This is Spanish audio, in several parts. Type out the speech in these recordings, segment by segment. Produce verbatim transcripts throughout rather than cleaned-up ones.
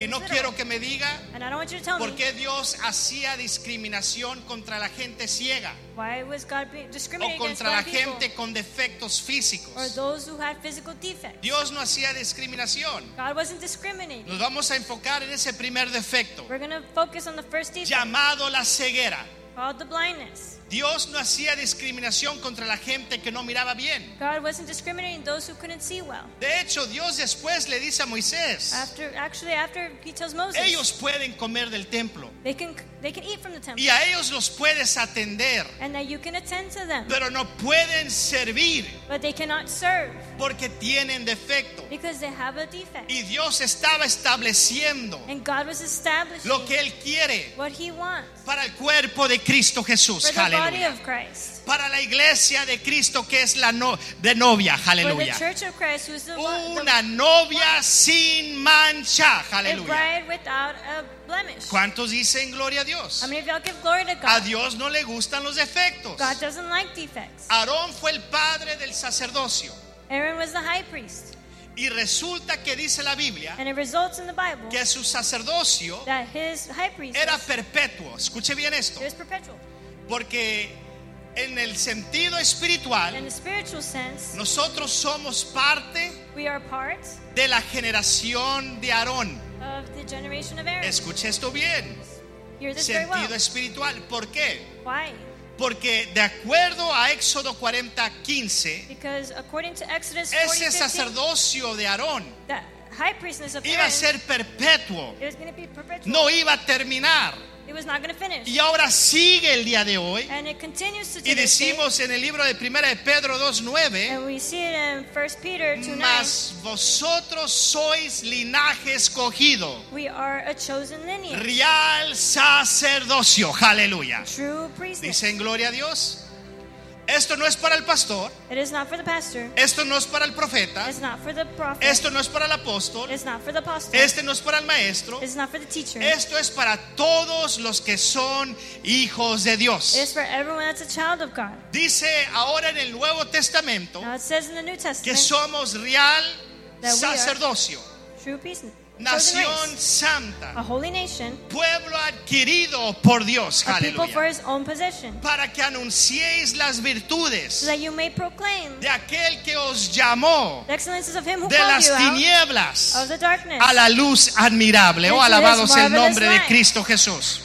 no literal. quiero que me diga And I don't want you to tell por me qué Dios hacía discriminación contra la gente ciega why was God be- o discriminating against contra la blind people gente con defectos or físicos. those who had physical defects. Dios no hacía discriminación. God wasn't discriminating. Nos vamos a enfocar en ese primer defecto, We're going to focus on the first defect, llamado la ceguera. called the blindness. Dios no hacía discriminación contra la gente que no miraba bien. God wasn't discriminating those who couldn't see well. De hecho, Dios después le dice a Moisés, After, actually, after he tells Moses, ellos pueden comer del templo they can they can eat from the temple, y a ellos los puedes atender, and that you can attend to them, pero no pueden servir but they cannot serve porque tienen defecto. because they have a defect. Y Dios estaba estableciendo And God was establishing lo que Él quiere what He wants para el cuerpo de Cristo Jesús. for the body Aleluya. of Christ, Para la iglesia de Cristo que es la no, de novia. for the Aleluya. church of Christ, who is the, one- the Una novia sin mancha. a Aleluya. bride without a blemish. ¿Cuántos dicen gloria a Dios? How many of y'all give glory to A God? Dios no le gustan los defectos. God doesn't like defects. Aarón fue el padre del sacerdocio. Aaron was the high priest, Y resulta que dice la Biblia and it results in the Bible que su sacerdocio that his high priest era perpetuo. Escuche bien esto. it was perpetual. Porque en el sentido espiritual, In the spiritual sense, nosotros somos parte we are part de la generación de Aarón. of the generation of Aaron. Escuche esto bien. Hear this very Sentido well. espiritual. ¿Por qué? Why? Porque de acuerdo a Éxodo cuarenta quince, Because according to Exodus ese forty fifteen, sacerdocio de Aarón the high priestess of iba Aaron, a ser perpetuo, it was going to be perpetual. no iba a terminar. It was not going to finish. Y ahora sigue el día de hoy. And it continues to Y this day. decimos en el libro de Primera de Pedro dos nueve, And we see it in First Peter two nine. mas vosotros sois linaje escogido, We are a chosen lineage, real sacerdocio. Aleluya. true priesthood. Dicen gloria a Dios. Esto no es para el pastor, It is not for the pastor. esto no es para el profeta, It's not for the prophet. esto no es para el apóstol, It's not for the apostle. este no es para el maestro, It's not for the teacher. esto es para todos los que son hijos de Dios. It's for everyone that's a child of God. Dice ahora en el Nuevo Testamento Now it says in the New que Testament somos real That we are sacerdocio, true priesthood, chosen nación race, santa, a holy nation, pueblo adquirido por Dios, a people for aleluya, His own possession, para que anunciéis las so virtudes that you may proclaim de aquel que os llamó the excellences of Him who de called las you out tinieblas of the darkness. a la luz admirable. Oh, Into alabado His sea el marvelous nombre de light. Cristo Jesús.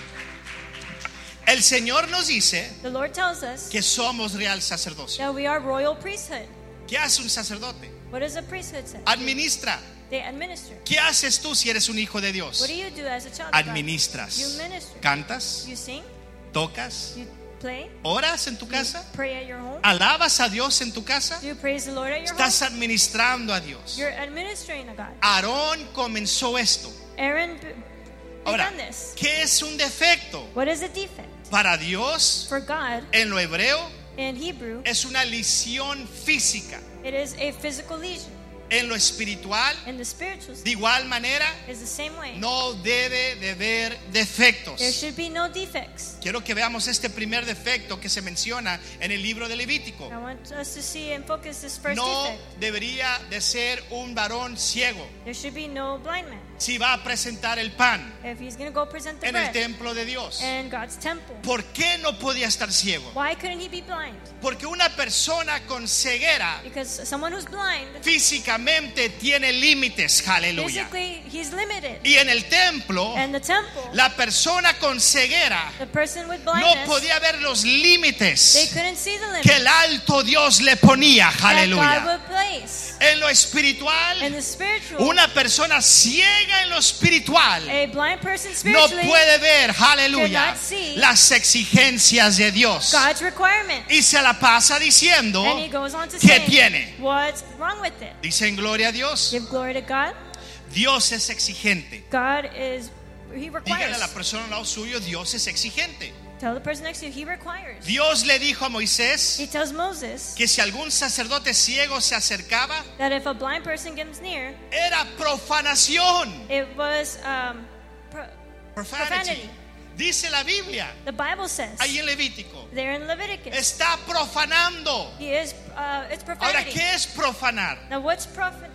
El Señor nos dice The Lord tells us que somos real sacerdocio. that we are royal priesthood. ¿Qué hace un sacerdote? What does a priesthood say? Administra. They administer. ¿Qué haces tú si eres un hijo de Dios? What do you do as a child of God? Administras. You minister. Cantas, You sing. tocas, You play. oras en tu You casa, pray at your home. alabas a Dios en tu casa. Do you praise the Lord at your Estás home? administrando a Dios. You're administering to God. Aarón comenzó esto. Aaron b- Ahora, began this. ¿qué es un defecto? What is a defect? Para Dios, For God, en lo hebreo, in Hebrew, es una lesión física. it is a physical lesion. En lo espiritual, In the spiritual de igual manera, is the same way. no debe de haber defectos. There should be no defects. Quiero que veamos este primer defecto que se menciona en el libro de Levítico. I want us to see and focus this first No defect. debería de ser un varón ciego There should be no blind man. si va a presentar el pan If he's going to go present the en el bread templo de Dios. in God's temple, ¿Por qué no podía estar ciego? why couldn't he be blind? Porque una persona con ceguera Because someone who's blind, físicamente tiene límites, aleluya. physically, he's limited. Y en el templo, And the temple, la persona con ceguera the person with no blindness, podía ver los they límites couldn't see the que limit el alto Dios le ponía, that God aleluya. would place. En lo espiritual, In the spiritual, una persona ciega en lo espiritual a blind person no spiritually, puede ver, aleluya, cannot see las exigencias de Dios. God's requirement. Y se la pasa diciendo, And he goes on to ¿qué say, tiene? what's wrong with it? Dicen gloria a Dios. Give glory to God. Dios es exigente. God is, he Dígale requires. a la persona al lado suyo, Dios es exigente. Tell the person next to you, he requires. Dios le dijo a Moisés He tells Moses que si algún sacerdote ciego se acercaba, that if a blind person gets near, era profanación. it was um, pro- Profanity. profanity. Dice la Biblia, The Bible says ahí en Levítico, there in Leviticus. está profanando. He is, uh, it's Ahora, profanity. ¿qué es profanar? Now, what's profan-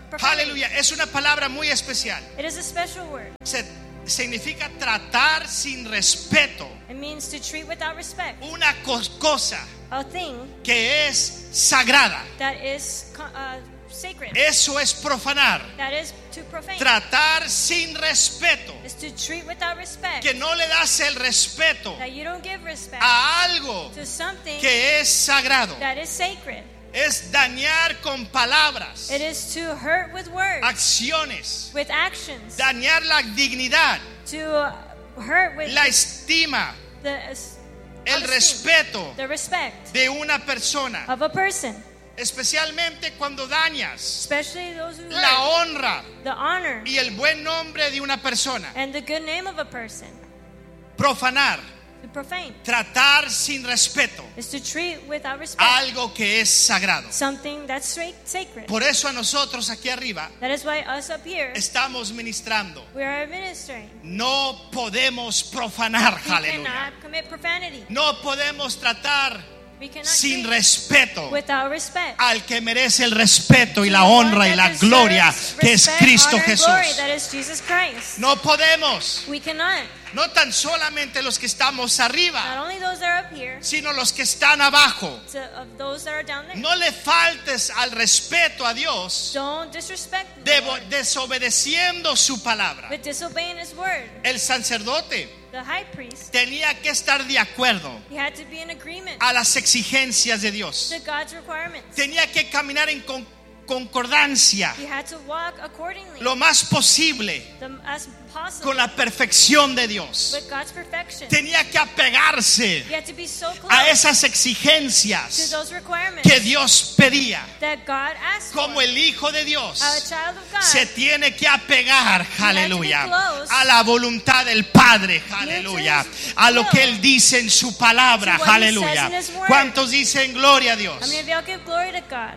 profanity. Aleluya, es una palabra muy especial. It is a special word. Se, significa tratar sin respeto It means to treat without respect. una cos- cosa A thing que es sagrada. that is co- uh, sacred. Eso es profanar. That is to profane. Tratar sin respeto. Is to treat without respect. Que no le das el respeto That you don't give respect a algo to something que es sagrado. that is sacred. Es dañar con palabras, It is to hurt with words, acciones, with actions, dañar la dignidad, to uh, hurt with la estima, the, es- el esteem, respeto the respect de una persona, of a person, especialmente cuando dañas especially those who la hurt honra the honor y el buen nombre de una persona. and the good name of a person. Profanar, To profane tratar sin respeto is to treat without respect algo que es sagrado. something that's stra- sacred. Por eso a nosotros aquí arriba That is why us up here, estamos ministrando. we are administering. No podemos profanar, We aleluya. cannot commit profanity. No podemos tratar We cannot sin treat respeto without respect. al que merece el respeto y la The one honra y that la deserves gloria, que es respect, Cristo honor, and Jesús. glory, that is Jesus Christ. No podemos, We cannot. no tan solamente los que estamos Not arriba, only those that are up here, sino los que están abajo. to, of those that are down there. No le faltes al respeto a Dios Don't disrespect the debo- Lord desobedeciendo su palabra. with disobeying His word. El sacerdote The high priest, tenía que estar de acuerdo he had to be in agreement a las exigencias de Dios. to God's requirements. Tenía que caminar en con- concordancia He had to walk accordingly, lo más posible the, as possible, con la perfección de Dios. with God's perfection. Tenía que apegarse He had to be so close a esas to exigencias those requirements que Dios pedía. that God asked Como for. el Hijo de Dios A child of God se tiene que apegar, aleluya, close a la voluntad del Padre, aleluya, a lo que Él dice en su palabra, to what He aleluya. says in His word. ¿Cuántos dicen gloria a How Dios? many of y'all give glory to God?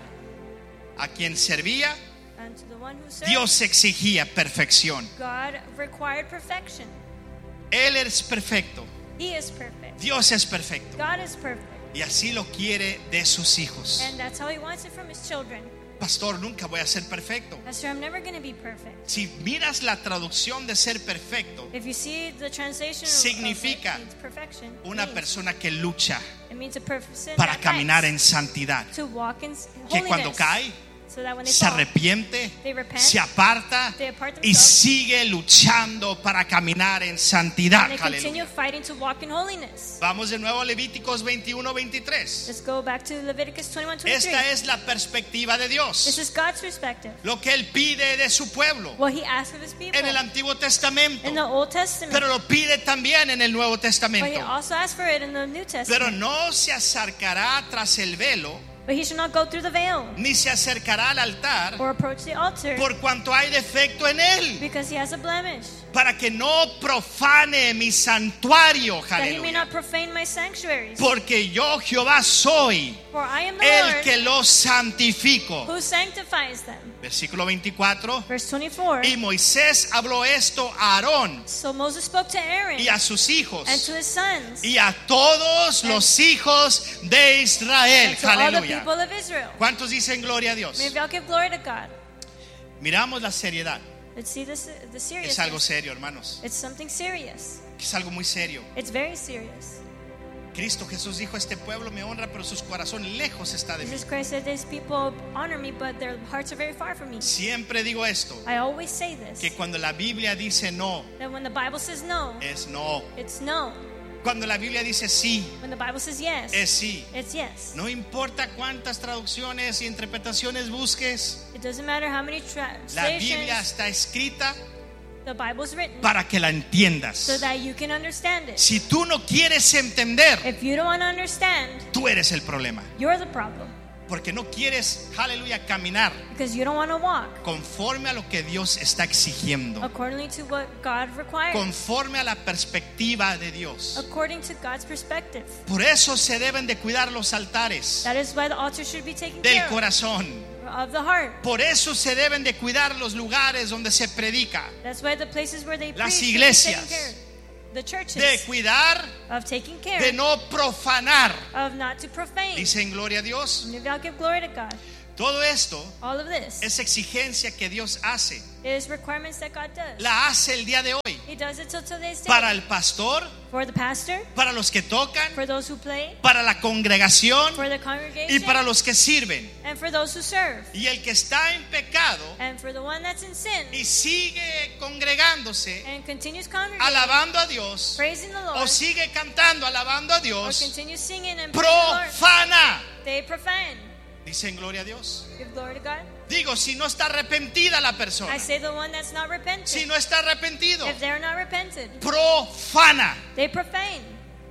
A quien servía, And to the one who served, Dios exigía perfección. God required perfection. Él es perfecto, He is perfect. Dios es perfecto. God is perfect. Y así lo quiere de sus hijos. And that's how He wants it from His children. Pastor, nunca voy a ser perfecto. Pastor, I'm never going to be perfect. Si miras la traducción de ser perfecto, If you see the translation of- Significa of it, means perfection. una means- persona que lucha It means a person para that caminar fights en santidad, to walk in que holiness. cuando cae So that when they se fall, arrepiente, they repent, se aparta they apart y themselves, sigue luchando para caminar en santidad. and they continue Aleluya. fighting to walk in holiness. Vamos de nuevo a Levíticos veintiuno veintitrés. Let's go back to Leviticus twenty-one twenty-three. Esta es la perspectiva de This Dios, is God's perspective. lo que Él pide de su pueblo What He asked of His people en el Antiguo Testamento, in the Old Testament. pero lo pide también en el Nuevo But He Testamento. also asked for it in the New Testament. Pero no se acercará tras el velo, But he should not go through the veil ni se acercará al altar, or approach the altar por cuanto hay defecto en él, because he has a blemish, para que no profane mi santuario, that he may aleluya. not profane my sanctuaries. Porque yo, Jehová, soy For I am the el Lord que los santifico. who sanctifies them. Versículo veinticuatro. Verse twenty-four. Y Moisés habló esto a Aarón So Moses spoke to Aaron y a sus hijos and to his sons y a todos los hijos de Israel, and to all the aleluya. people of Israel. ¿Cuántos dicen gloria a Dios? May y'all give glory to God. Miramos la seriedad. Let's see this, the Es algo seriousness. serio, hermanos. It's something serious. Es algo muy serio. It's very serious. Cristo Jesús dijo: este pueblo me honra, pero sus corazones lejos está de mí. Jesus Christ said, these people honor me, but their hearts are very far from me. Siempre digo esto, I always say this, que cuando la Biblia dice no, that when the Bible says no, es no. it's no. Cuando la Biblia dice sí, When the Bible says yes, es sí. it's yes. No importa cuántas traducciones y interpretaciones busques, It doesn't matter how many la Biblia translations está escrita the Bible's written para que la entiendas. so that you can understand it. Si tú no quieres entender, If you don't want to understand, tú eres el problema. you're the problem Porque no quieres, aleluya, caminar because you don't want to walk conforme a lo que Dios está exigiendo, according to what God requires, conforme a la perspectiva de Dios. according to God's perspective. Por eso se deben de cuidar los altares That is why the altar should be taken del care of, corazón. of the heart. Por eso se deben de cuidar los lugares donde se predica, That's why the places where they Las preach should be iglesias. taken care of. The churches, de cuidar, of taking care de no profanar. of not to profane. Dicen gloria a Dios. And if y'all give glory to God, Todo esto All of this es exigencia que Dios hace. is requirements that God does. La hace el día de hoy. He does it till today's day. Para el pastor, For the pastor, para los que tocan, for those who play, para la congregación for the y congregation, para los que sirven. and for those who serve. Y el que está en pecado And for the one that's in sin y sigue congregándose, and continues congregating, alabando a Dios, praising the Lord, o sigue cantando alabando a or Dios, continues singing and praising the Lord, profana. they profane. Dicen gloria a Dios. Give glory to God. Digo, si no está arrepentida la persona, I say the one that's not repentant. si no está arrepentido, If they're not repented, profana. they profane.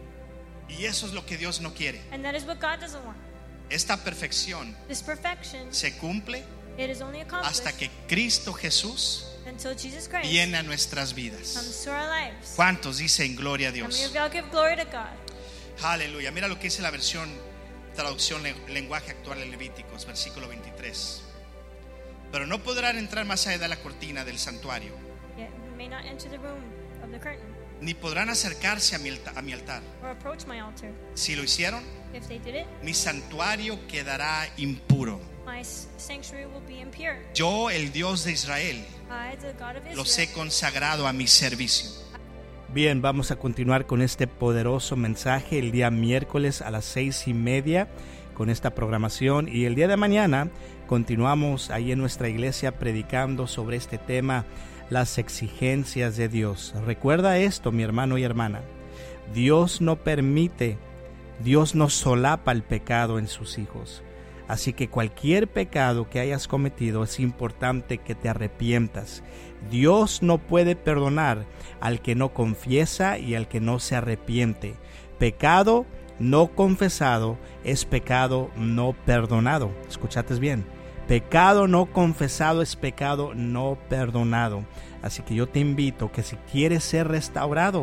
Y eso es lo que Dios no quiere. And that is what God doesn't want. Esta perfección This perfection, se cumple it is only accomplished hasta que Cristo Jesús until Jesus Christ viene a nuestras vidas. comes to our lives. ¿Cuántos dicen gloria a How many Dios? of y'all give glory to God? Aleluya. Mira lo que dice la versión, traducción, lenguaje actual de Levíticos, versículo veintitrés. Pero no podrán entrar más allá de la cortina del santuario, Yet you may not enter the room of the curtain ni podrán acercarse a mi, alta- a mi altar. or approach my altar. Si lo hicieron, If they did it, mi santuario quedará impuro. my s- sanctuary will be impure. Yo, el Dios de Israel, I, the God of los Israel, he consagrado a mi servicio. Bien, vamos a continuar con este poderoso mensaje el día miércoles a las seis y media con esta programación, y el día de mañana continuamos ahí en nuestra iglesia predicando sobre este tema, las exigencias de Dios. Recuerda esto, mi hermano y hermana, Dios no permite, Dios no solapa el pecado en sus hijos. Así que cualquier pecado que hayas cometido es importante que te arrepientas. Dios no puede perdonar al que no confiesa y al que no se arrepiente. Pecado no confesado es pecado no perdonado. Escuchaste bien. Pecado no confesado es pecado no perdonado. Así que yo te invito que si quieres ser restaurado,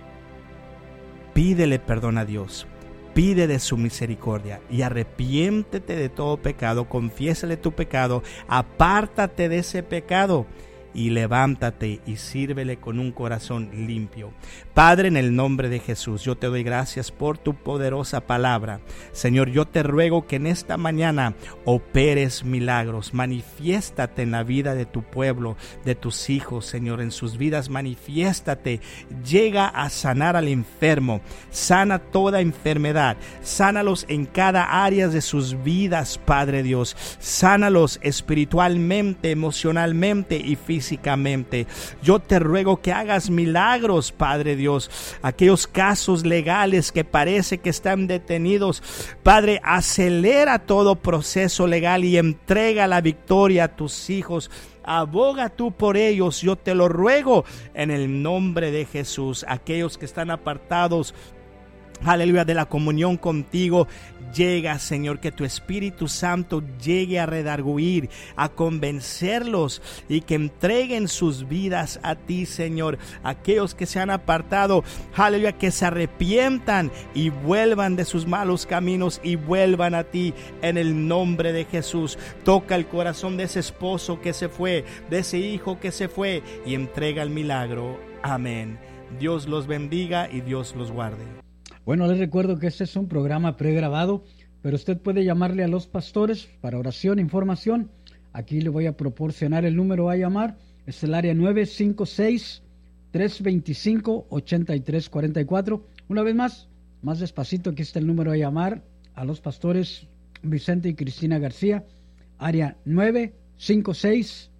pídele perdón a Dios. Pide de su misericordia y arrepiéntete de todo pecado, confiésale tu pecado, apártate de ese pecado y levántate y sírvele con un corazón limpio. Padre, en el nombre de Jesús, yo te doy gracias por tu poderosa palabra. Señor, yo te ruego que en esta mañana operes milagros, manifiéstate en la vida de tu pueblo, de tus hijos, Señor, en sus vidas, manifiéstate, llega a sanar al enfermo, sana toda enfermedad, sánalos en cada área de sus vidas, Padre Dios, sánalos espiritualmente, emocionalmente y físicamente. Físicamente. Yo te ruego que hagas milagros, Padre Dios. Aquellos casos legales que parece que están detenidos, Padre, acelera todo proceso legal y entrega la victoria a tus hijos. Aboga tú por ellos, yo te lo ruego en el nombre de Jesús. Aquellos que están apartados, aleluya, de la comunión contigo, llega, Señor, que tu Espíritu Santo llegue a redarguir, a convencerlos y que entreguen sus vidas a ti, Señor. Aquellos que se han apartado, aleluya, que se arrepientan y vuelvan de sus malos caminos y vuelvan a ti en el nombre de Jesús. Toca el corazón de ese esposo que se fue, de ese hijo que se fue, y entrega el milagro. Amén. Dios los bendiga y Dios los guarde. Bueno, les recuerdo que este es un programa pregrabado, pero usted puede llamarle a los pastores para oración, información. Aquí le voy a proporcionar el número a llamar. Es el área nueve cinco seis, tres dos cinco, ocho tres cuatro cuatro. Una vez más, más despacito, aquí está el número a llamar a los pastores Vicente y Cristina García. Área nueve cinco seis,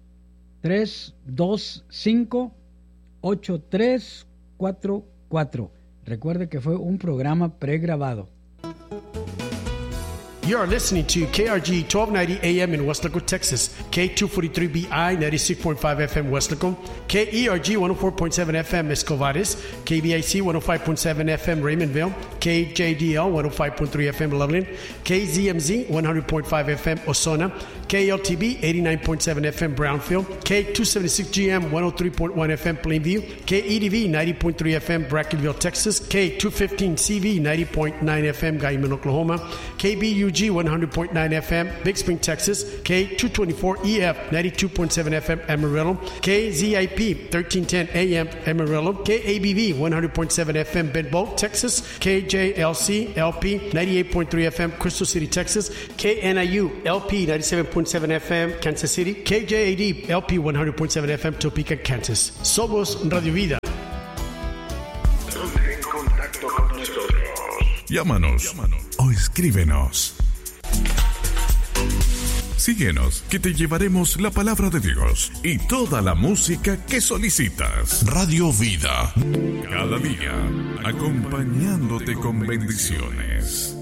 tres dos cinco, ocho tres cuatro cuatro. Recuerde que fue un programa pregrabado. You are listening to K R G twelve ninety A M in Weslaco, Texas, K two forty-three B I ninety-six point five F M Weslaco, K E R G one oh four point seven F M Escovares, K B I C one oh five point seven F M Raymondville, K J D L one oh five point three F M Loveland, K Z M Z one hundred point five F M Osona, K L T B eighty-nine point seven F M Brownfield, K two seventy-six G M one oh three point one F M Plainview, K E D V ninety point three F M Brackenville, Texas, K two fifteen C V ninety point nine F M Guyman, Oklahoma, K B U G G one hundred point nine F M, Big Spring, Texas, K two twenty-four E F ninety-two point seven F M, Amarillo, K Z I P thirteen ten A M, Amarillo, K A B V one hundred point seven F M, Benbow, Texas, K J L C L P ninety-eight point three F M, Crystal City, Texas, K N I U L P ninety-seven point seven F M, Kansas City, K J A D L P one hundred point seven F M, Topeka, Kansas. Somos Radio Vida. Ponte en contacto con nosotros. Llámanos, Llámanos o escríbenos. Síguenos, que te llevaremos la palabra de Dios y toda la música que solicitas. Radio Vida. Cada día, acompañándote con bendiciones.